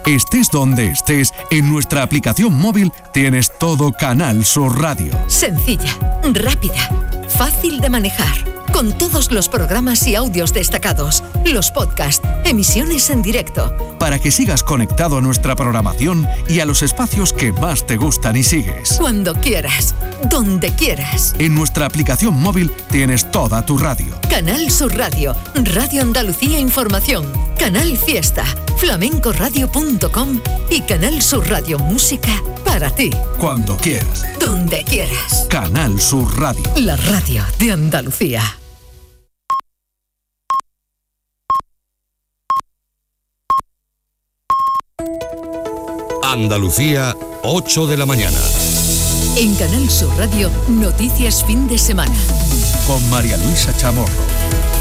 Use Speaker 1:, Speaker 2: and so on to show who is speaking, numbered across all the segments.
Speaker 1: Estés donde estés, en nuestra aplicación móvil tienes todo Canal Sur Radio.
Speaker 2: Sencilla, rápida, fácil de manejar, con todos los programas y audios destacados, los podcasts, emisiones en directo.
Speaker 1: Para que sigas conectado a nuestra programación y a los espacios que más te gustan y sigues.
Speaker 2: Cuando quieras, donde quieras.
Speaker 1: En nuestra aplicación móvil tienes toda tu radio.
Speaker 2: Canal Sur Radio, Radio Andalucía Información, Canal Fiesta, flamencoradio.com y Canal Sur Radio Música para ti.
Speaker 1: Cuando quieras.
Speaker 2: Donde quieras.
Speaker 1: Canal Sur Radio.
Speaker 2: La radio de Andalucía.
Speaker 3: Andalucía, 8 de la mañana.
Speaker 2: En Canal Sur Radio, Noticias Fin de Semana.
Speaker 1: Con María Luisa Chamorro.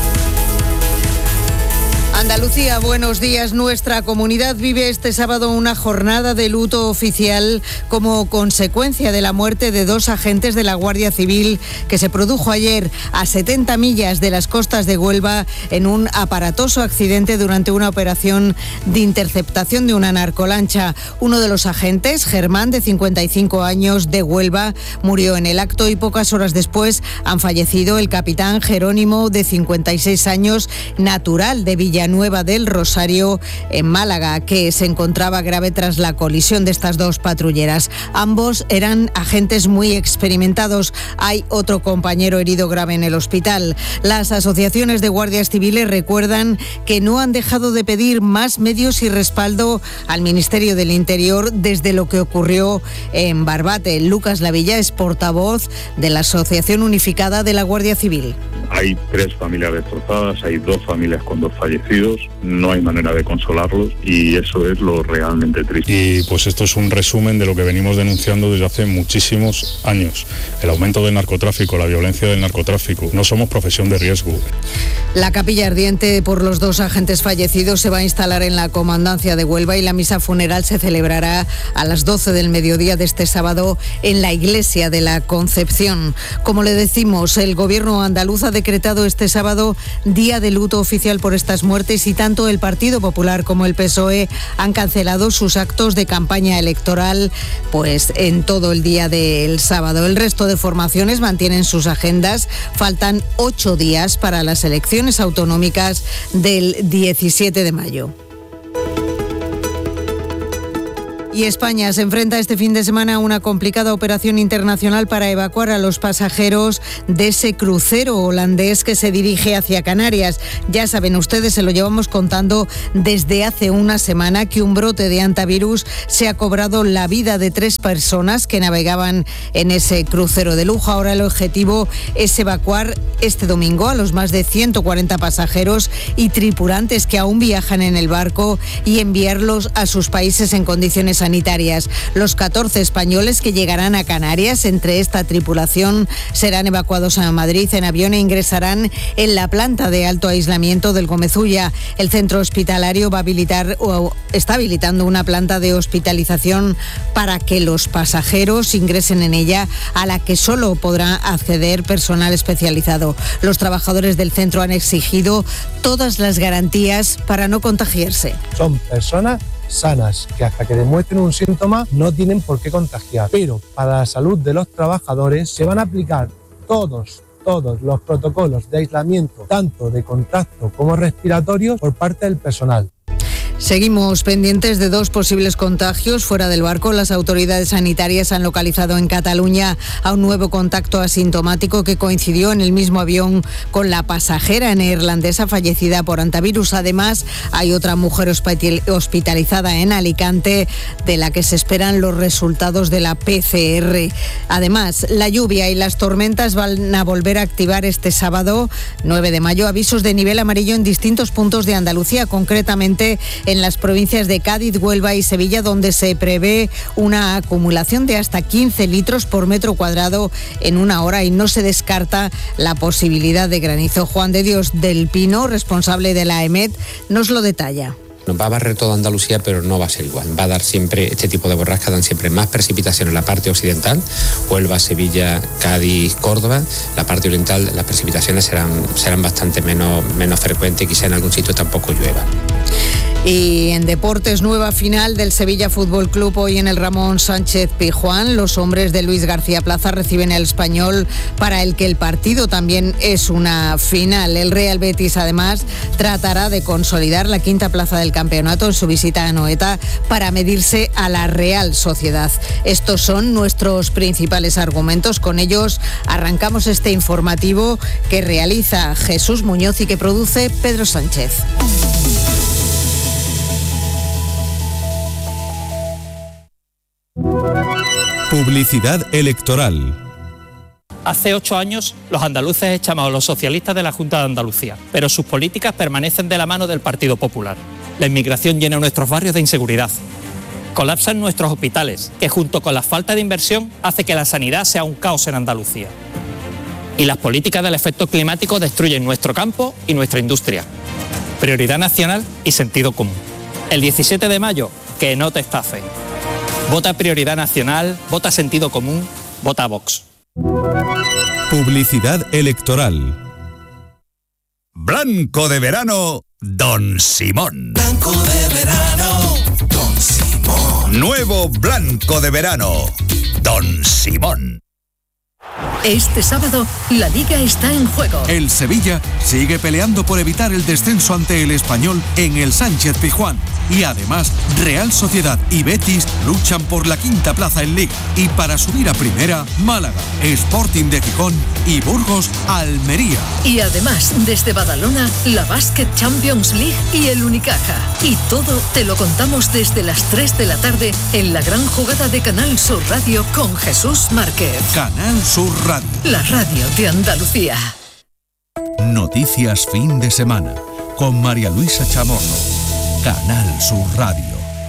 Speaker 4: Andalucía, buenos días. Nuestra comunidad vive este sábado una jornada de luto oficial como consecuencia de la muerte de 2 agentes de la Guardia Civil que se produjo ayer a 70 millas de las costas de Huelva en un aparatoso accidente durante una operación de interceptación de una narcolancha. Uno de los agentes, Germán, de 55 años, de Huelva, murió en el acto y pocas horas después han fallecido el capitán Jerónimo, de 56 años, natural de Villanueva del Rosario, en Málaga, que se encontraba grave tras la colisión de estas 2 patrulleras. Ambos eran agentes muy experimentados. Hay otro compañero herido grave en el hospital. Las asociaciones de guardias civiles recuerdan que no han dejado de pedir más medios y respaldo al Ministerio del Interior desde lo que ocurrió en Barbate. Lucas Lavilla es portavoz de la Asociación Unificada de la Guardia Civil.
Speaker 5: Hay 3 familias destrozadas, hay 2 familias con 2 fallecidos, no hay manera de consolarlos y eso es lo realmente triste.
Speaker 6: Y pues esto es un resumen de lo que venimos denunciando desde hace muchísimos años. El aumento del narcotráfico, la violencia del narcotráfico. No somos profesión de riesgo.
Speaker 4: La capilla ardiente por los 2 agentes fallecidos se va a instalar en la Comandancia de Huelva y la misa funeral se celebrará a las 12 del mediodía de este sábado en la Iglesia de la Concepción. Como le decimos, el gobierno andaluz ha decretado este sábado día de luto oficial por estas muertes y tanto el Partido Popular como el PSOE han cancelado sus actos de campaña electoral pues en todo el día del sábado. El resto de formaciones mantienen sus agendas. Faltan 8 días para las elecciones autonómicas del 17 de mayo. Y España se enfrenta este fin de semana a una complicada operación internacional para evacuar a los pasajeros de ese crucero holandés que se dirige hacia Canarias. Ya saben ustedes, se lo llevamos contando desde hace una semana, que un brote de hantavirus se ha cobrado la vida de 3 personas que navegaban en ese crucero de lujo. Ahora el objetivo es evacuar este domingo a los más de 140 pasajeros y tripulantes que aún viajan en el barco y enviarlos a sus países en condiciones sanitarias. Los 14 españoles que llegarán a Canarias entre esta tripulación serán evacuados a Madrid en avión e ingresarán en la planta de alto aislamiento del Gomezulla. El centro hospitalario va a habilitar o está habilitando una planta de hospitalización para que los pasajeros ingresen en ella, a la que solo podrá acceder personal especializado. Los trabajadores del centro han exigido todas las garantías para no contagiarse.
Speaker 7: Son personas sanas, que hasta que demuestren un síntoma no tienen por qué contagiar. Pero para la salud de los trabajadores se van a aplicar todos los protocolos de aislamiento, tanto de contacto como respiratorios, por parte del personal.
Speaker 4: Seguimos pendientes de 2 posibles contagios fuera del barco. Las autoridades sanitarias han localizado en Cataluña a un nuevo contacto asintomático que coincidió en el mismo avión con la pasajera neerlandesa fallecida por hantavirus. Además, hay otra mujer hospitalizada en Alicante, de la que se esperan los resultados de la PCR. Además, la lluvia y las tormentas van a volver a activar este sábado, 9 de mayo, avisos de nivel amarillo en distintos puntos de Andalucía, concretamente en las provincias de Cádiz, Huelva y Sevilla, donde se prevé una acumulación de hasta 15 litros por metro cuadrado en una hora y no se descarta la posibilidad de granizo. Juan de Dios del Pino, responsable de la EMET, nos lo detalla.
Speaker 8: Nos va a barrer toda Andalucía, pero no va a ser igual. Va a dar siempre, este tipo de borrascas dan siempre más precipitación en la parte occidental, Huelva, Sevilla, Cádiz, Córdoba. La parte oriental, las precipitaciones serán bastante menos frecuentes y quizá en algún sitio tampoco llueva.
Speaker 4: Y en deportes, nueva final del Sevilla Fútbol Club hoy en el Ramón Sánchez Pizjuán. Los hombres de Luis García Plaza reciben al Español, para el que el partido también es una final. El Real Betis, además, tratará de consolidar la quinta plaza del campeonato en su visita a Anoeta para medirse a la Real Sociedad. Estos son nuestros principales argumentos. Con ellos arrancamos este informativo que realiza Jesús Muñoz y que produce Pedro Sánchez.
Speaker 3: Publicidad electoral.
Speaker 9: Hace 8 años los andaluces echamos a los socialistas de la Junta de Andalucía, pero sus políticas permanecen de la mano del Partido Popular. La inmigración llena nuestros barrios de inseguridad. Colapsan nuestros hospitales, que junto con la falta de inversión hace que la sanidad sea un caos en Andalucía. Y las políticas del efecto climático destruyen nuestro campo y nuestra industria. Prioridad nacional y sentido común. El 17 de mayo, que no te estafe. Vota Prioridad Nacional, vota Sentido Común, vota Vox.
Speaker 3: Publicidad electoral. Blanco de verano, Don Simón.
Speaker 10: Blanco de verano, Don Simón.
Speaker 3: Nuevo blanco de verano, Don Simón.
Speaker 2: Este sábado, la Liga está en juego.
Speaker 1: El Sevilla sigue peleando por evitar el descenso ante el Español en el Sánchez Pizjuán. Y además, Real Sociedad y Betis luchan por la quinta plaza en Liga. Y para subir a primera, Málaga, Sporting de Gijón y Burgos, Almería.
Speaker 2: Y además, desde Badalona, la Basket Champions League y el Unicaja. Y todo te lo contamos desde las 3 de la tarde en la gran jugada de Canal Sur Radio con Jesús Márquez.
Speaker 1: Canal Sur Radio.
Speaker 2: La radio de Andalucía.
Speaker 1: Noticias fin de semana con María Luisa Chamorro. Canal Sur Radio.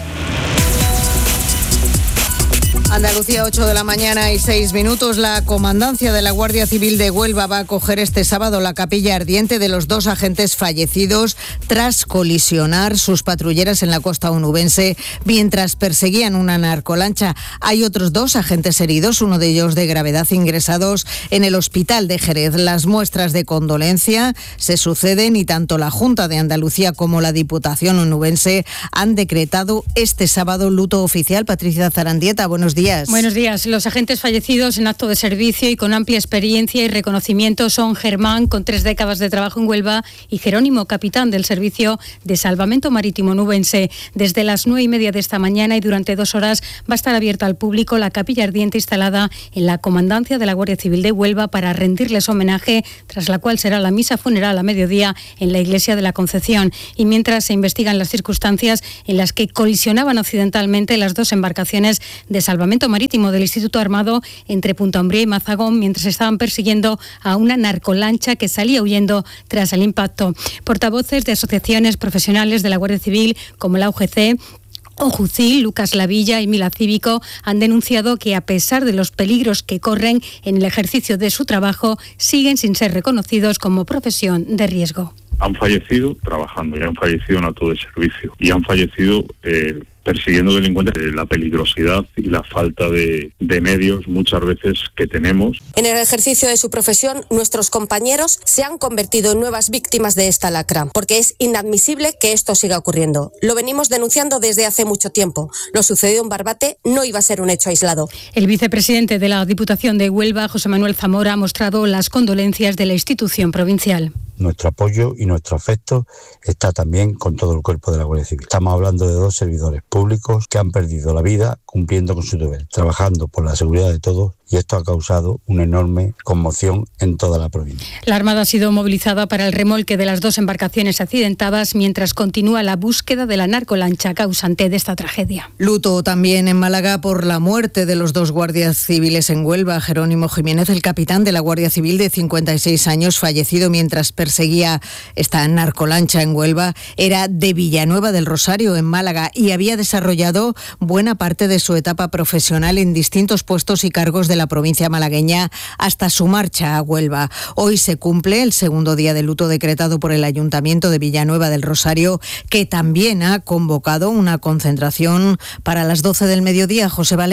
Speaker 4: Andalucía, 8 de la mañana y 6 minutos. La comandancia de la Guardia Civil de Huelva va a acoger este sábado la capilla ardiente de los 2 agentes fallecidos tras colisionar sus patrulleras en la costa onubense mientras perseguían una narcolancha. Hay otros 2 agentes heridos, uno de ellos de gravedad, ingresados en el hospital de Jerez. Las muestras de condolencia se suceden y tanto la Junta de Andalucía como la Diputación onubense han decretado este sábado luto oficial. Patricia Zarandieta, buenos días.
Speaker 11: Buenos días. Los agentes fallecidos en acto de servicio y con amplia experiencia y reconocimiento son Germán, con 3 décadas de trabajo en Huelva, y Jerónimo, capitán del Servicio de Salvamento Marítimo onubense. Desde las 9:30 de esta mañana y durante 2 horas va a estar abierta al público la capilla ardiente instalada en la comandancia de la Guardia Civil de Huelva para rendirles homenaje, tras la cual será la misa funeral a mediodía en la iglesia de la Concepción. Y mientras se investigan las circunstancias en las que colisionaban accidentalmente las 2 embarcaciones de salvamento marítimo del Instituto Armado entre Punta Umbría y Mazagón, mientras estaban persiguiendo a una narcolancha que salía huyendo tras el impacto. Portavoces de asociaciones profesionales de la Guardia Civil como la UGC, Ojucil, Lucas Lavilla y Mila Cívico han denunciado que, a pesar de los peligros que corren en el ejercicio de su trabajo, siguen sin ser reconocidos como profesión de riesgo.
Speaker 5: Han fallecido trabajando y han fallecido en acto de servicio y han fallecido persiguiendo delincuentes. La peligrosidad y la falta de medios muchas veces que tenemos.
Speaker 12: En el ejercicio de su profesión, nuestros compañeros se han convertido en nuevas víctimas de esta lacra, porque es inadmisible que esto siga ocurriendo. Lo venimos denunciando desde hace mucho tiempo. Lo sucedido en Barbate no iba a ser un hecho aislado.
Speaker 11: El vicepresidente de la Diputación de Huelva, José Manuel Zamora, ha mostrado las condolencias de la institución provincial.
Speaker 13: Nuestro apoyo y nuestro afecto está también con todo el cuerpo de la Guardia Civil. Estamos hablando de 2 servidores públicos que han perdido la vida cumpliendo con su deber, trabajando por la seguridad de todos, y esto ha causado una enorme conmoción en toda la provincia.
Speaker 11: La Armada ha sido movilizada para el remolque de las 2 embarcaciones accidentadas mientras continúa la búsqueda de la narcolancha causante de esta tragedia.
Speaker 4: Luto también en Málaga por la muerte de los 2 guardias civiles en Huelva. Jerónimo Jiménez, el capitán de la Guardia Civil de 56 años, fallecido mientras perseguía esta narcolancha en Huelva, era de Villanueva del Rosario, en Málaga, y había desarrollado buena parte de su etapa profesional en distintos puestos y cargos de la provincia malagueña hasta su marcha a Huelva. Hoy se cumple el segundo día de luto decretado por el Ayuntamiento de Villanueva del Rosario, que también ha convocado una concentración para las 12 del mediodía. José Valero.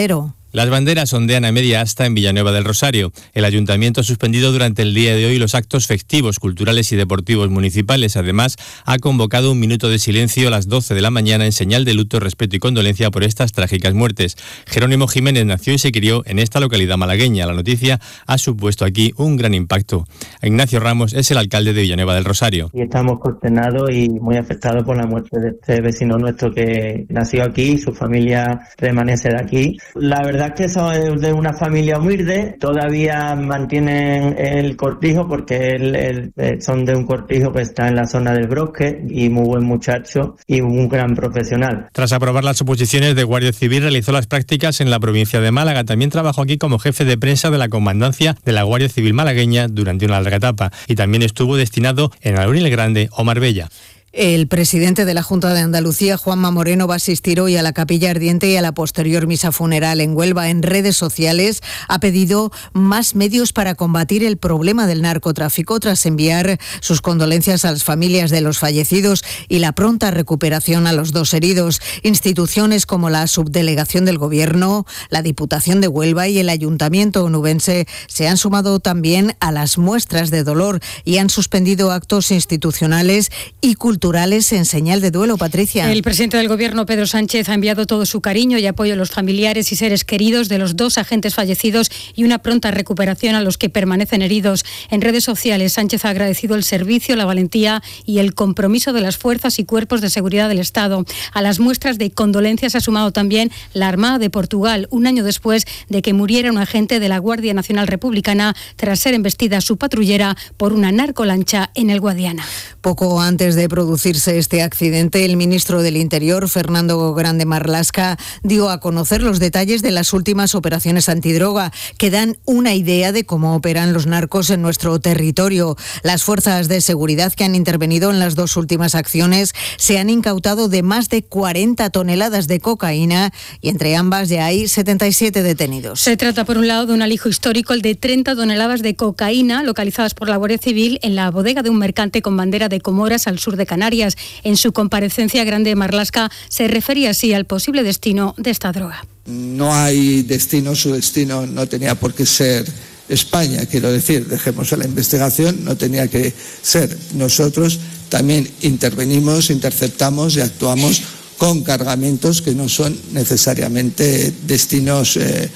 Speaker 14: Las banderas ondean a media asta en Villanueva del Rosario. El ayuntamiento ha suspendido durante el día de hoy los actos festivos, culturales y deportivos municipales. Además, ha convocado un minuto de silencio a las 12 de la mañana en señal de luto, respeto y condolencia por estas trágicas muertes. Jerónimo Jiménez nació y se crió en esta localidad malagueña. La noticia ha supuesto aquí un gran impacto. Ignacio Ramos es el alcalde de Villanueva del Rosario.
Speaker 15: Y estamos consternados y muy afectados por la muerte de este vecino nuestro que nació aquí, su familia permanece de aquí. La verdad es que son de una familia humilde, todavía mantienen el cortijo porque son de un cortijo que está en la zona del Brosque y muy buen muchacho y un gran profesional.
Speaker 14: Tras aprobar las oposiciones de Guardia Civil, realizó las prácticas en la provincia de Málaga. También trabajó aquí como jefe de prensa de la comandancia de la Guardia Civil malagueña durante una larga etapa y también estuvo destinado en Alaurín el Grande o Marbella.
Speaker 4: El presidente de la Junta de Andalucía, Juanma Moreno, va a asistir hoy a la Capilla Ardiente y a la posterior misa funeral en Huelva. En redes sociales ha pedido más medios para combatir el problema del narcotráfico tras enviar sus condolencias a las familias de los fallecidos y la pronta recuperación a los 2 heridos. Instituciones como la Subdelegación del Gobierno, la Diputación de Huelva y el Ayuntamiento onubense se han sumado también a las muestras de dolor y han suspendido actos institucionales y culturales en señal de duelo. Patricia.
Speaker 11: El presidente del Gobierno, Pedro Sánchez, ha enviado todo su cariño y apoyo a los familiares y seres queridos de los 2 agentes fallecidos y una pronta recuperación a los que permanecen heridos. En redes sociales, Sánchez ha agradecido el servicio, la valentía y el compromiso de las fuerzas y cuerpos de seguridad del Estado. A las muestras de condolencias ha sumado también la Armada de Portugal, un año después de que muriera un agente de la Guardia Nacional Republicana tras ser embestida su patrullera por una narcolancha en el Guadiana.
Speaker 4: Poco antes de producirse este accidente, el ministro del Interior, Fernando Grande Marlaska, dio a conocer los detalles de las últimas operaciones antidroga que dan una idea de cómo operan los narcos en nuestro territorio. Las fuerzas de seguridad que han intervenido en las 2 últimas acciones se han incautado de más de 40 toneladas de cocaína y entre ambas ya hay 77 detenidos.
Speaker 11: Se trata, por un lado, de un alijo histórico, el de 30 toneladas de cocaína localizadas por la Guardia Civil en la bodega de un mercante con bandera de Comoras al sur de Canarias. En su comparecencia, Grande Marlaska se refería así al posible destino de esta droga.
Speaker 16: No hay destino, su destino no tenía por qué ser España, quiero decir, dejemos a la investigación, no tenía que ser. Nosotros también intervenimos, interceptamos y actuamos con cargamentos que no son necesariamente destinos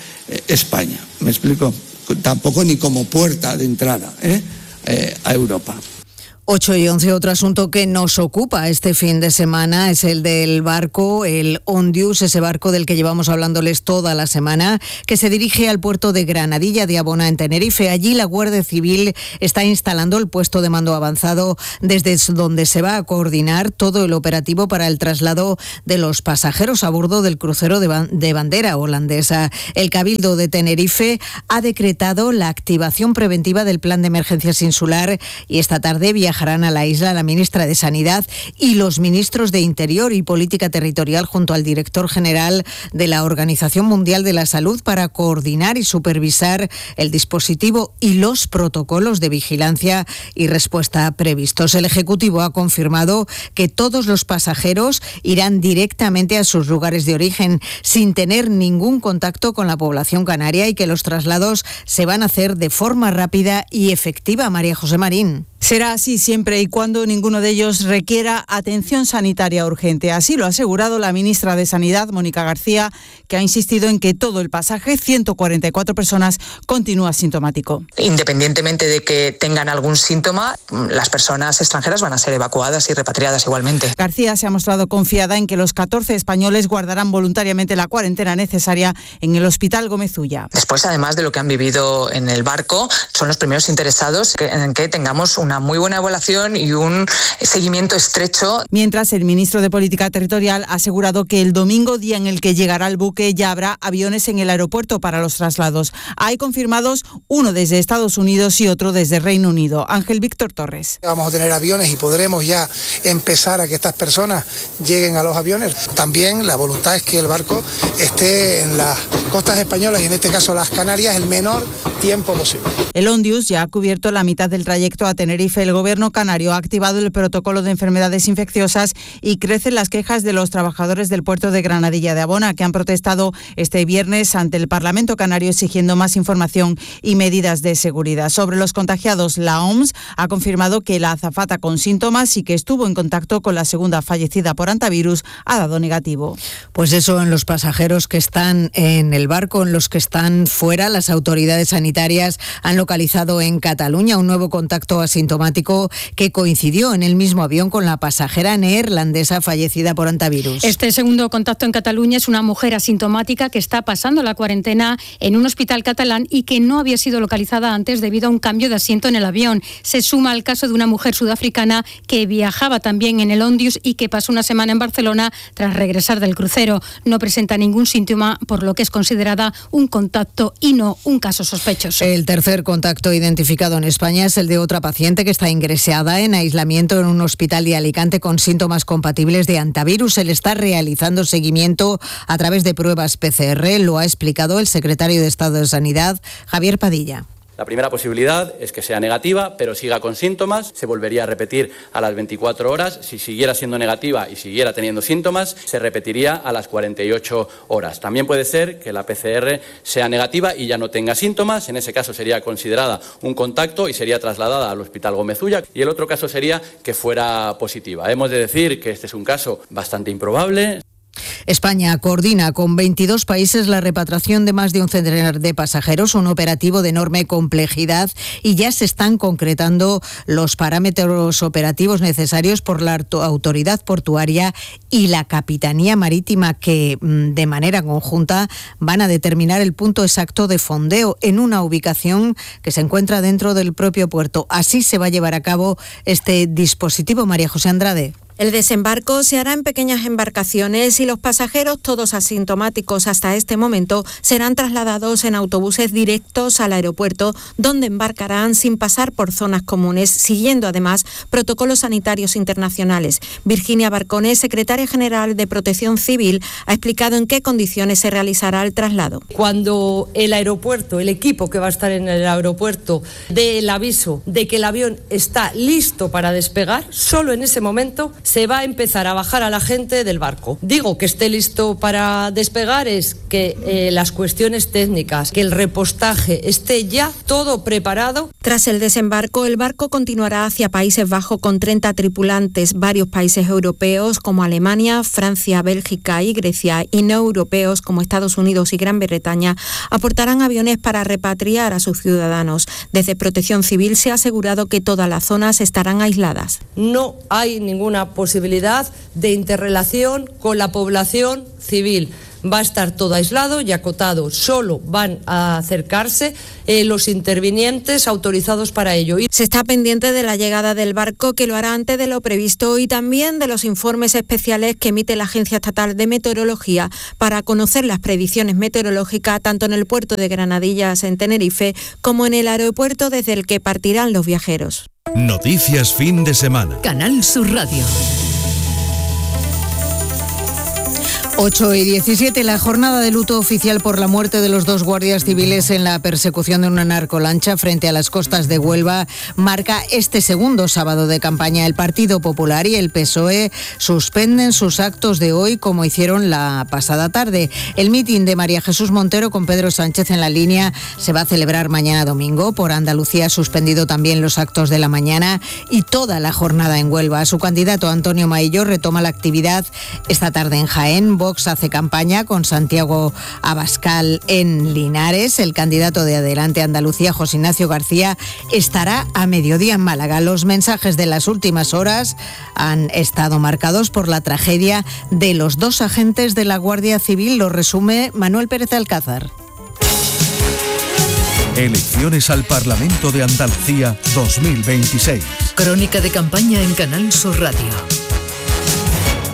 Speaker 16: España. ¿Me explico? Tampoco ni como puerta de entrada a Europa.
Speaker 4: 8:11, otro asunto que nos ocupa este fin de semana es el del barco, el Ondius, ese barco del que llevamos hablándoles toda la semana, que se dirige al puerto de Granadilla de Abona, en Tenerife. Allí la Guardia Civil está instalando el puesto de mando avanzado desde donde se va a coordinar todo el operativo para el traslado de los pasajeros a bordo del crucero de bandera holandesa. El Cabildo de Tenerife ha decretado la activación preventiva del plan de emergencias insular y esta tarde viajarán a la isla la ministra de Sanidad y los ministros de Interior y Política Territorial junto al director general de la Organización Mundial de la Salud para coordinar y supervisar el dispositivo y los protocolos de vigilancia y respuesta previstos. El Ejecutivo ha confirmado que todos los pasajeros irán directamente a sus lugares de origen sin tener ningún contacto con la población canaria y que los traslados se van a hacer de forma rápida y efectiva. María José Marín.
Speaker 17: Será así siempre y cuando ninguno de ellos requiera atención sanitaria urgente. Así lo ha asegurado la ministra de Sanidad, Mónica García, que ha insistido en que todo el pasaje, 144 personas, continúa sintomático.
Speaker 18: Independientemente de que tengan algún síntoma, las personas extranjeras van a ser evacuadas y repatriadas igualmente.
Speaker 17: García se ha mostrado confiada en que los 14 españoles guardarán voluntariamente la cuarentena necesaria en el Hospital Gómez Ulla.
Speaker 18: Después, además de lo que han vivido en el barco, son los primeros interesados en que tengamos una muy buena evaluación y un seguimiento estrecho.
Speaker 17: Mientras, el ministro de Política Territorial ha asegurado que el domingo, día en el que llegará el buque, ya habrá aviones en el aeropuerto para los traslados. Hay confirmados uno desde Estados Unidos y otro desde Reino Unido. Ángel Víctor Torres.
Speaker 19: Vamos a tener aviones y podremos ya empezar a que estas personas lleguen a los aviones. También la voluntad es que el barco esté en las costas españolas y en este caso las Canarias el menor tiempo posible.
Speaker 17: El Ondius ya ha cubierto la mitad del trayecto a Tenerife. El gobierno canario ha activado el protocolo de enfermedades infecciosas y crecen las quejas de los trabajadores del puerto de Granadilla de Abona, que han protestado este viernes ante el Parlamento canario exigiendo más información y medidas de seguridad. Sobre los contagiados, la OMS ha confirmado que la azafata con síntomas y que estuvo en contacto con la segunda fallecida por hantavirus ha dado negativo.
Speaker 4: Pues eso, en los pasajeros que están en el barco, en los que están fuera, las autoridades sanitarias han localizado en Cataluña un nuevo contacto asintomático que coincidió en el mismo avión con la pasajera neerlandesa fallecida por hantavirus.
Speaker 11: Este segundo contacto en Cataluña es una mujer asintomática que está pasando la cuarentena en un hospital catalán y que no había sido localizada antes debido a un cambio de asiento en el avión. Se suma al caso de una mujer sudafricana que viajaba también en el Ondius y que pasó una semana en Barcelona tras regresar del crucero. No presenta ningún síntoma, por lo que es considerada un contacto y no un caso sospechoso.
Speaker 4: El tercer contacto identificado en España es el de otra paciente que está ingresada en aislamiento en un hospital de Alicante con síntomas compatibles de hantavirus. Se le está realizando seguimiento a través de pruebas PCR, lo ha explicado el secretario de Estado de Sanidad, Javier Padilla.
Speaker 20: La primera posibilidad es que sea negativa, pero siga con síntomas. Se volvería a repetir a las 24 horas. Si siguiera siendo negativa y siguiera teniendo síntomas, se repetiría a las 48 horas. También puede ser que la PCR sea negativa y ya no tenga síntomas. En ese caso sería considerada un contacto y sería trasladada al Hospital Gómez Ulla. Y el otro caso sería que fuera positiva. Hemos de decir que este es un caso bastante improbable.
Speaker 4: España coordina con 22 países la repatriación de más de un centenar de pasajeros, un operativo de enorme complejidad, y ya se están concretando los parámetros operativos necesarios por la autoridad portuaria y la Capitanía Marítima, que de manera conjunta van a determinar el punto exacto de fondeo en una ubicación que se encuentra dentro del propio puerto. Así se va a llevar a cabo este dispositivo. María José Andrade.
Speaker 21: El desembarco se hará en pequeñas embarcaciones y los pasajeros, todos asintomáticos hasta este momento, serán trasladados en autobuses directos al aeropuerto, donde embarcarán sin pasar por zonas comunes, siguiendo además protocolos sanitarios internacionales. Virginia Barcones, secretaria general de Protección Civil, ha explicado en qué condiciones se realizará el traslado.
Speaker 22: Cuando el aeropuerto, el equipo que va a estar en el aeropuerto, dé el aviso de que el avión está listo para despegar, solo en ese momento se va a empezar a bajar a la gente del barco. Digo que esté listo para despegar es que las cuestiones técnicas, que el repostaje esté ya todo preparado.
Speaker 21: Tras el desembarco, el barco continuará hacia Países Bajos con 30 tripulantes. Varios países europeos como Alemania, Francia, Bélgica y Grecia, y no europeos como Estados Unidos y Gran Bretaña aportarán aviones para repatriar a sus ciudadanos. Desde Protección Civil se ha asegurado que todas las zonas estarán aisladas.
Speaker 22: No hay ninguna posibilidad de interrelación con la población civil. Va a estar todo aislado y acotado. Solo van a acercarse los intervinientes autorizados para ello.
Speaker 21: Se está pendiente de la llegada del barco, que lo hará antes de lo previsto, y también de los informes especiales que emite la Agencia Estatal de Meteorología para conocer las predicciones meteorológicas tanto en el puerto de Granadillas en Tenerife como en el aeropuerto desde el que partirán los viajeros.
Speaker 1: Noticias fin de semana.
Speaker 2: Canal Sur Radio.
Speaker 4: 8:17, la jornada de luto oficial por la muerte de los dos guardias civiles en la persecución de una narcolancha frente a las costas de Huelva marca este segundo sábado de campaña. El Partido Popular y el PSOE suspenden sus actos de hoy, como hicieron la pasada tarde. El mitin de María Jesús Montero con Pedro Sánchez en la línea se va a celebrar mañana domingo. Por Andalucía ha suspendido también los actos de la mañana y toda la jornada en Huelva. Su candidato Antonio Maillo retoma la actividad esta tarde en Jaén. Vox hace campaña con Santiago Abascal en Linares. El candidato de Adelante Andalucía, José Ignacio García, estará a mediodía en Málaga. Los mensajes de las últimas horas han estado marcados por la tragedia de los dos agentes de la Guardia Civil. Lo resume Manuel Pérez Alcázar.
Speaker 1: Elecciones al Parlamento de Andalucía 2026.
Speaker 2: Crónica de campaña en Canal Sur Radio.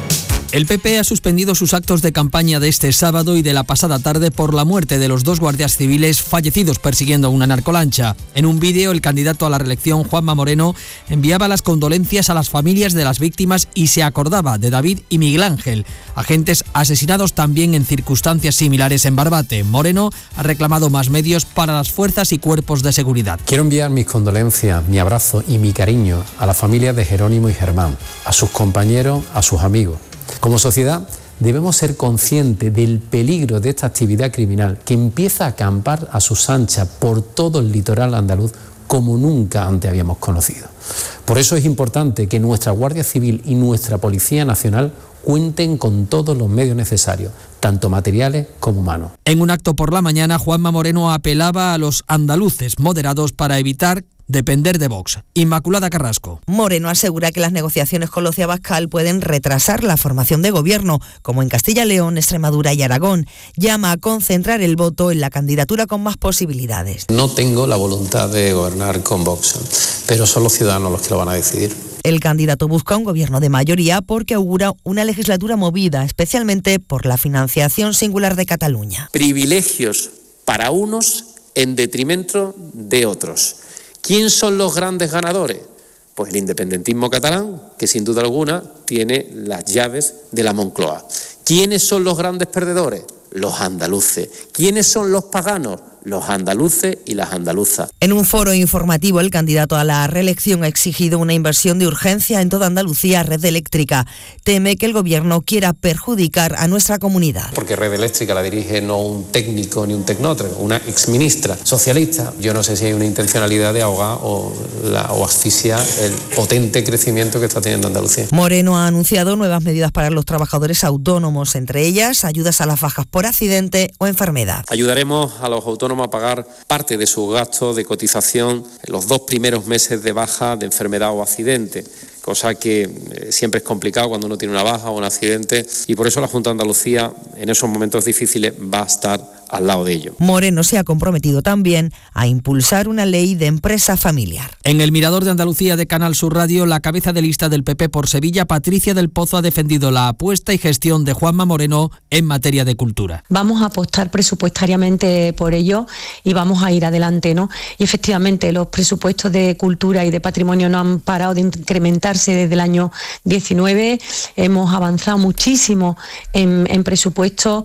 Speaker 6: El PP ha suspendido sus actos de campaña de este sábado y de la pasada tarde por la muerte de los 2 guardias civiles fallecidos persiguiendo una narcolancha. En un vídeo, el candidato a la reelección, Juanma Moreno, enviaba las condolencias a las familias de las víctimas y se acordaba de David y Miguel Ángel, agentes asesinados también en circunstancias similares en Barbate. Moreno ha reclamado más medios para las fuerzas y cuerpos de seguridad.
Speaker 7: Quiero enviar mis condolencias, mi abrazo y mi cariño a las familias de Jerónimo y Germán, a sus compañeros, a sus amigos. Como sociedad debemos ser conscientes del peligro de esta actividad criminal que empieza a acampar a sus anchas por todo el litoral andaluz como nunca antes habíamos conocido. Por eso es importante que nuestra Guardia Civil y nuestra Policía Nacional cuenten con todos los medios necesarios, tanto materiales como humanos.
Speaker 6: En un acto por la mañana, Juanma Moreno apelaba a los andaluces moderados para evitar depender de Vox. Inmaculada Carrasco.
Speaker 23: Moreno asegura que las negociaciones con los de Abascal pueden retrasar la formación de gobierno, como en Castilla y León, Extremadura y Aragón. Llama a concentrar el voto en la candidatura con más posibilidades.
Speaker 7: No tengo la voluntad de gobernar con Vox, pero son los ciudadanos los que lo van a decidir.
Speaker 23: El candidato busca un gobierno de mayoría porque augura una legislatura movida, especialmente por la financiación singular de Cataluña.
Speaker 7: Privilegios para unos en detrimento de otros. ¿Quién son los grandes ganadores? Pues el independentismo catalán, que sin duda alguna tiene las llaves de la Moncloa. ¿Quiénes son los grandes perdedores? Los andaluces. ¿Quiénes son los paganos? Los andaluces y las andaluzas.
Speaker 23: En un foro informativo, el candidato a la reelección ha exigido una inversión de urgencia en toda Andalucía a Red Eléctrica. Teme que el gobierno quiera perjudicar a nuestra comunidad.
Speaker 7: Porque Red Eléctrica la dirige no un técnico ni un tecnólogo, una exministra socialista. Yo no sé si hay una intencionalidad de ahogar o asfixiar el potente crecimiento que está teniendo Andalucía.
Speaker 23: Moreno ha anunciado nuevas medidas para los trabajadores autónomos, entre ellas ayudas a las bajas por accidente o enfermedad.
Speaker 7: Ayudaremos a los autónomos a pagar parte de sus gastos de cotización en los 2 primeros meses de baja de enfermedad o accidente, cosa que siempre es complicado cuando uno tiene una baja o un accidente, y por eso la Junta de Andalucía en esos momentos difíciles va a estar al lado de ello.
Speaker 23: Moreno se ha comprometido también a impulsar una ley de empresa familiar.
Speaker 6: En el Mirador de Andalucía de Canal Sur Radio, la cabeza de lista del PP por Sevilla, Patricia del Pozo, ha defendido la apuesta y gestión de Juanma Moreno en materia de cultura.
Speaker 24: Vamos a apostar presupuestariamente por ello y vamos a ir adelante, ¿no? Y efectivamente los presupuestos de cultura y de patrimonio no han parado de incrementarse desde el año 19. Hemos avanzado muchísimo en presupuestos.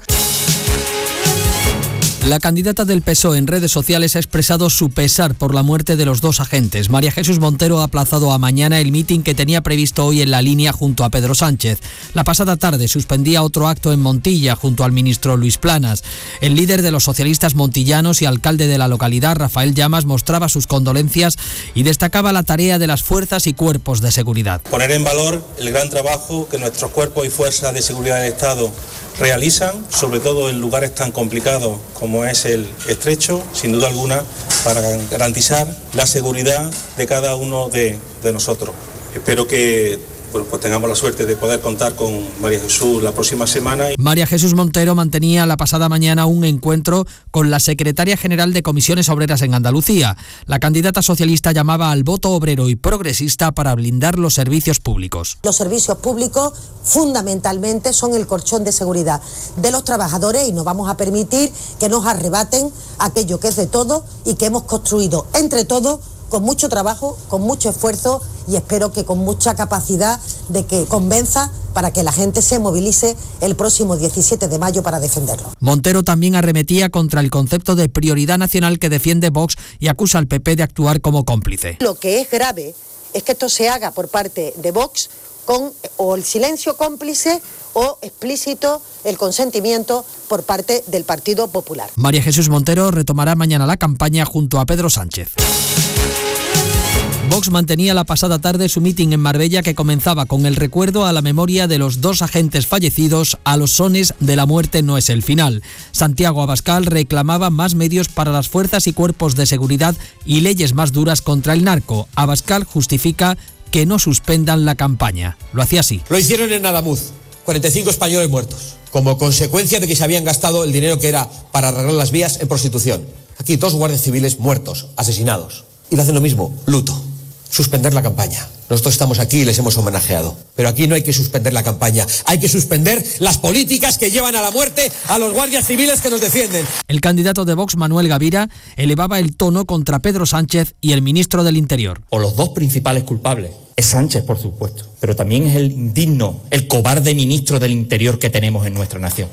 Speaker 6: La candidata del PSOE en redes sociales ha expresado su pesar por la muerte de los 2 agentes. María Jesús Montero ha aplazado a mañana el mitin que tenía previsto hoy en La Línea junto a Pedro Sánchez. La pasada tarde suspendía otro acto en Montilla junto al ministro Luis Planas. El líder de los socialistas montillanos y alcalde de la localidad, Rafael Llamas, mostraba sus condolencias y destacaba la tarea de las fuerzas y cuerpos de seguridad.
Speaker 25: Poner en valor el gran trabajo que nuestros cuerpos y fuerzas de seguridad del Estado realizan, sobre todo en lugares tan complicados como es el Estrecho, sin duda alguna, para garantizar la seguridad de cada uno de nosotros. Espero que pues tengamos la suerte de poder contar con María Jesús la próxima semana.
Speaker 6: María Jesús Montero mantenía la pasada mañana un encuentro con la secretaria general de Comisiones Obreras en Andalucía. La candidata socialista llamaba al voto obrero y progresista para blindar los servicios públicos.
Speaker 26: Los servicios públicos fundamentalmente son el colchón de seguridad de los trabajadores y no vamos a permitir que nos arrebaten aquello que es de todos y que hemos construido entre todos con mucho trabajo, con mucho esfuerzo y espero que con mucha capacidad de que convenza para que la gente se movilice el próximo 17 de mayo para defenderlo.
Speaker 6: Montero también arremetía contra el concepto de prioridad nacional que defiende Vox y acusa al PP de actuar como cómplice.
Speaker 26: Lo que es grave es que esto se haga por parte de Vox con o el silencio cómplice o explícito el consentimiento por parte del Partido Popular.
Speaker 6: María Jesús Montero retomará mañana la campaña junto a Pedro Sánchez. Vox mantenía la pasada tarde su mitin en Marbella que comenzaba con el recuerdo a la memoria de los 2 agentes fallecidos a los sones de La muerte no es el final. Santiago Abascal reclamaba más medios para las fuerzas y cuerpos de seguridad y leyes más duras contra el narco. Abascal justifica que no suspendan la campaña. Lo hacía así.
Speaker 27: Lo hicieron en Adamuz, 45 españoles muertos, como consecuencia de que se habían gastado el dinero que era para arreglar las vías en prostitución. Aquí 2 guardias civiles muertos, asesinados. Y lo hacen lo mismo, luto. suspender la campaña. Nosotros estamos aquí y les hemos homenajeado. Pero aquí no hay que suspender la campaña, hay que suspender las políticas que llevan a la muerte a los guardias civiles que nos defienden.
Speaker 6: El candidato de Vox, Manuel Gavira, elevaba el tono contra Pedro Sánchez y el ministro del Interior.
Speaker 3: O los dos principales culpables. Es Sánchez, por supuesto, pero también es el indigno, el cobarde ministro del Interior que tenemos en nuestra nación.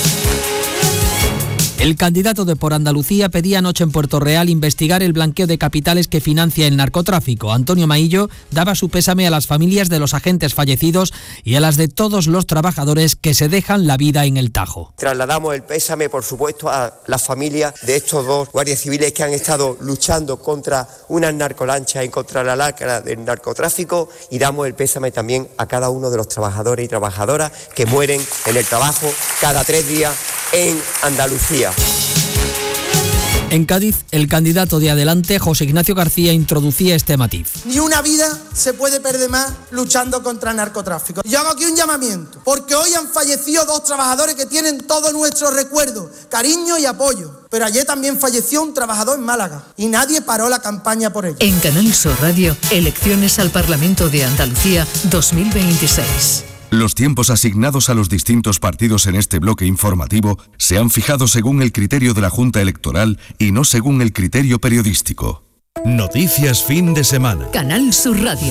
Speaker 6: El candidato de Por Andalucía pedía anoche en Puerto Real investigar el blanqueo de capitales que financia el narcotráfico. Antonio Maillo daba su pésame a las familias de los agentes fallecidos y a las de todos los trabajadores que se dejan la vida en el Tajo.
Speaker 5: Trasladamos el pésame, por supuesto, a las familias de estos dos guardias civiles que han estado luchando contra unas narcolanchas y contra la lacra del narcotráfico, y damos el pésame también a cada uno de los trabajadores y trabajadoras que mueren en el trabajo cada 3 días en Andalucía.
Speaker 6: En Cádiz, el candidato de Adelante, José Ignacio García, introducía este matiz.
Speaker 8: Ni una vida se puede perder más luchando contra el narcotráfico. Yo hago aquí un llamamiento, porque hoy han fallecido 2 trabajadores que tienen todo nuestro recuerdo, cariño y apoyo. Pero ayer también falleció un trabajador en Málaga y nadie paró la campaña por ello.
Speaker 2: En Canal Sur Radio, elecciones al Parlamento de Andalucía 2026.
Speaker 1: Los tiempos asignados a los distintos partidos en este bloque informativo se han fijado según el criterio de la Junta Electoral y no según el criterio periodístico. Noticias fin de semana.
Speaker 2: Canal Sur Radio.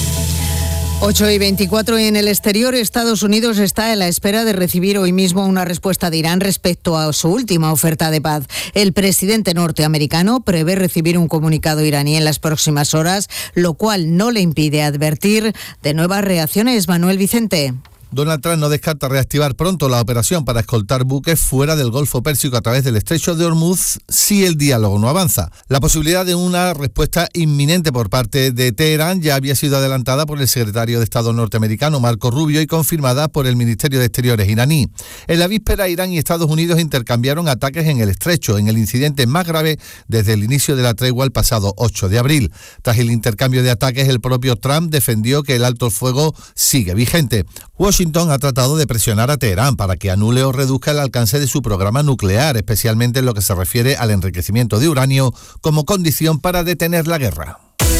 Speaker 4: 8:24 y en el exterior, Estados Unidos está a la espera de recibir hoy mismo una respuesta de Irán respecto a su última oferta de paz. El presidente norteamericano prevé recibir un comunicado iraní en las próximas horas, lo cual no le impide advertir de nuevas reacciones. Manuel Vicente.
Speaker 9: Donald Trump no descarta reactivar pronto la operación para escoltar buques fuera del Golfo Pérsico a través del Estrecho de Hormuz si el diálogo no avanza. La posibilidad de una respuesta inminente por parte de Teherán ya había sido adelantada por el secretario de Estado norteamericano Marco Rubio y confirmada por el Ministerio de Exteriores iraní. En la víspera, Irán y Estados Unidos intercambiaron ataques en el Estrecho, en el incidente más grave desde el inicio de la tregua el pasado 8 de abril. Tras el intercambio de ataques, el propio Trump defendió que el alto el fuego sigue vigente. Washington ha tratado de presionar a Teherán para que anule o reduzca el alcance de su programa nuclear, especialmente en lo que se refiere al enriquecimiento de uranio, como condición para detener la guerra.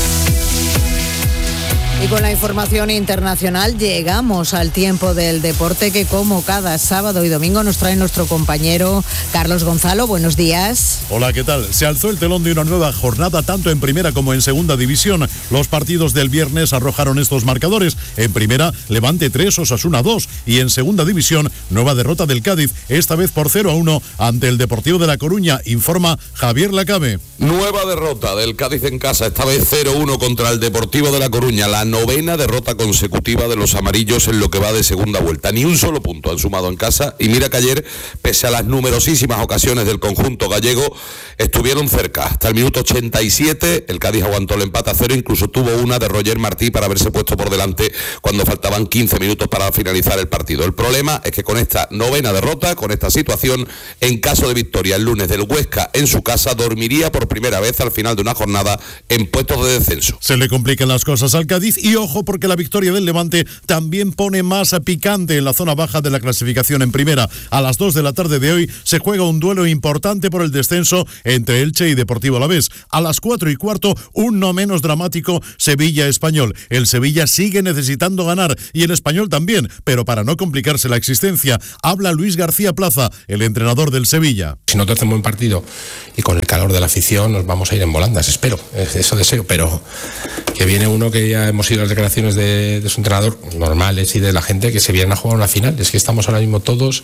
Speaker 4: Y con la información internacional llegamos al tiempo del deporte que, como cada sábado y domingo, nos trae nuestro compañero Carlos Gonzalo. Buenos días.
Speaker 10: Hola, ¿qué tal? Se alzó el telón de una nueva jornada tanto en primera como en segunda división. Los partidos del viernes arrojaron estos marcadores. En primera, Levante 3, Osasuna 2. Y en segunda división, nueva derrota del Cádiz, esta vez por 0-1 ante el Deportivo de La Coruña, informa Javier Lacabe.
Speaker 12: Nueva derrota del Cádiz en casa, esta vez 0-1 contra el Deportivo de La Coruña. La novena derrota consecutiva de los amarillos en lo que va de segunda vuelta. Ni un solo punto han sumado en casa, y mira que ayer, pese a las numerosísimas ocasiones del conjunto gallego, estuvieron cerca. Hasta el minuto 87 el Cádiz aguantó el empate a 0, incluso tuvo una de Roger Martí para haberse puesto por delante cuando faltaban 15 minutos para finalizar el partido. El problema es que con esta novena derrota, con esta situación, en caso de victoria el lunes del Huesca en su casa, dormiría por primera vez al final de una jornada en puestos de descenso.
Speaker 10: Se le complican las cosas al Cádiz y ojo, porque la victoria del Levante también pone más picante en la zona baja de la clasificación en primera. A las 2 de la tarde de hoy se juega un duelo importante por el descenso entre Elche y Deportivo Alavés. A las 4:15, un no menos dramático Sevilla-Español. El Sevilla sigue necesitando ganar y el Español también, pero para no complicarse la existencia, habla Luis García Plaza, el entrenador del Sevilla.
Speaker 13: Si no te hacen buen partido y con el calor de la afición nos vamos a ir en volandas, espero, eso deseo, pero que viene uno que ya hemos ido a las declaraciones de su entrenador normales y de la gente que se vienen a jugar una final. Es que estamos ahora mismo todos,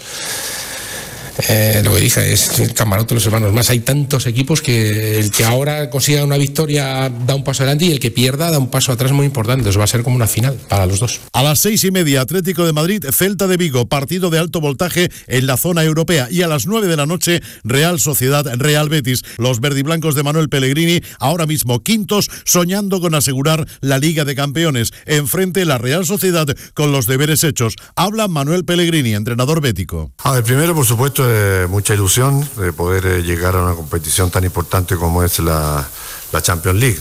Speaker 13: lo que dije, es el camarote de los hermanos más. Hay tantos equipos que el que ahora consiga una victoria da un paso adelante y el que pierda da un paso atrás muy importante. Entonces va a ser como una final para los dos.
Speaker 10: A las 6:30, Atlético de Madrid, Celta de Vigo, partido de alto voltaje en la zona europea. Y a las 9 de la noche, Real Sociedad, Real Betis. Los verdiblancos de Manuel Pellegrini, ahora mismo quintos, soñando con asegurar la Liga de Campeones. Enfrente la Real Sociedad con los deberes hechos. Habla Manuel Pellegrini, entrenador bético.
Speaker 28: A ver, primero, por supuesto, mucha ilusión de poder llegar a una competición tan importante como es la
Speaker 11: la Champions League.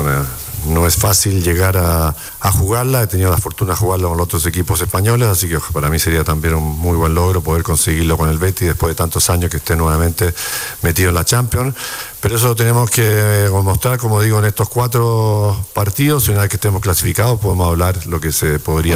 Speaker 11: No es fácil llegar a jugarla, he tenido la fortuna de jugarla con los otros equipos españoles, así que para mí sería también un muy buen logro poder conseguirlo con el Betis después de tantos años que esté nuevamente metido en la Champions. Pero eso lo tenemos que demostrar, como digo, en estos 4 partidos, y una vez que estemos clasificados podemos hablar lo que podría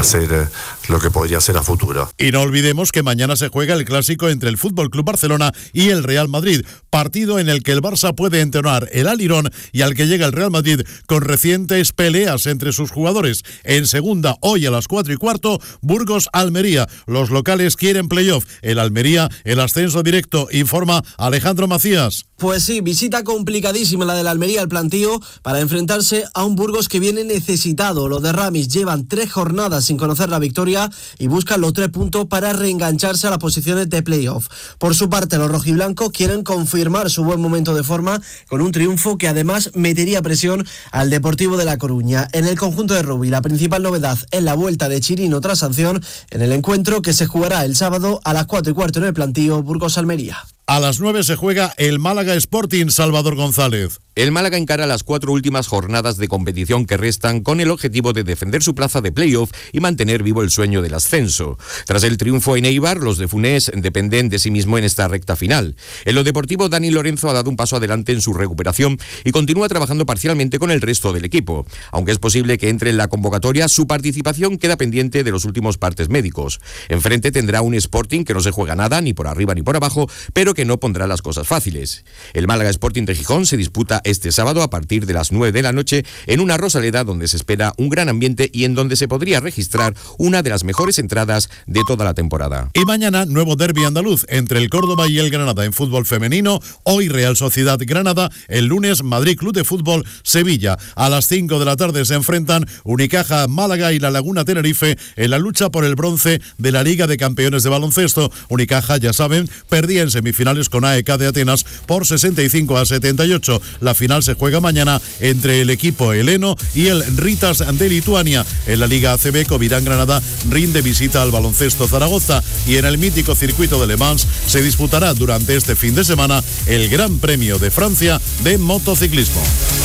Speaker 11: ser a futuro.
Speaker 10: Y no olvidemos que mañana se juega el clásico entre el FC Barcelona y el Real Madrid, partido en el que el Barça puede entonar el alirón y al que llega el Real Madrid con recientes peleas entre sus jugadores. En segunda, hoy a las 4:15, Burgos-Almería. Los locales quieren playoff. El Almería, el ascenso directo, informa Alejandro Macías.
Speaker 14: Pues sí, visita complicadísima la del Almería al plantío para enfrentarse a un Burgos que viene necesitado. Los de Ramis llevan 3 jornadas sin conocer la victoria y buscan los 3 puntos para reengancharse a las posiciones de playoff. Por su parte, los rojiblancos quieren confirmar su buen momento de forma con un triunfo que además metería presión al Deportivo de La Coruña. En el conjunto de Rubí, la principal novedad es la vuelta de Chirino tras sanción en el encuentro que se jugará el sábado a las 4:15 en el plantío Burgos-Almería.
Speaker 10: A las 9 se juega el Málaga Sporting, Salvador González.
Speaker 15: El Málaga encara las 4 últimas jornadas de competición que restan con el objetivo de defender su plaza de playoff y mantener vivo el sueño del ascenso. Tras el triunfo en Eibar, los de Funés dependen de sí mismo en esta recta final. En lo deportivo, Dani Lorenzo ha dado un paso adelante en su recuperación y continúa trabajando parcialmente con el resto del equipo. Aunque es posible que entre en la convocatoria, su participación queda pendiente de los últimos partes médicos. Enfrente tendrá un Sporting que no se juega nada, ni por arriba ni por abajo, pero que no pondrá las cosas fáciles. El Málaga Sporting de Gijón se disputa este sábado a partir de las 9 de la noche en una Rosaleda donde se espera un gran ambiente y en donde se podría registrar una de las mejores entradas de toda la temporada.
Speaker 10: Y mañana, nuevo derbi andaluz entre el Córdoba y el Granada en fútbol femenino. Hoy Real Sociedad Granada, el lunes Madrid Club de Fútbol Sevilla. A las 5 de la tarde se enfrentan Unicaja Málaga y La Laguna Tenerife en la lucha por el bronce de la Liga de Campeones de Baloncesto. Unicaja, ya saben, perdía en semifinales con AEK de Atenas por 65-78. La final se juega mañana entre el equipo heleno y el Ritas de Lituania. En la Liga ACB, Covirán Granada rinde visita al Baloncesto Zaragoza y en el mítico circuito de Le Mans se disputará durante este fin de semana el Gran Premio de Francia de motociclismo.